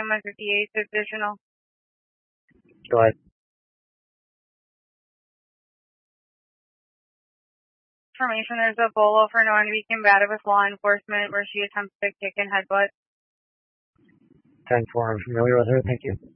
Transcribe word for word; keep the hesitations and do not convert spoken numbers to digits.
M one fifty-eight, additional. Go ahead. Information, there's a bolo for known to be combative with law enforcement where she attempts to kick and headbutt. ten four, I'm familiar with her, thank you.